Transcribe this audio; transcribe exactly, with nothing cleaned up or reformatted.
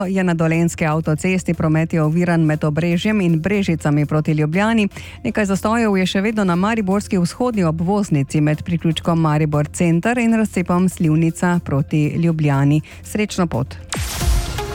Je na dolenjski avtocesti promet je oviran med Obrežjem in Brežicami proti Ljubljani. Nekaj zastojev je še vedno na mariborski vzhodni obvoznici med priključkom Maribor Center in razcepom Slivnica proti Ljubljani. Srečno pot!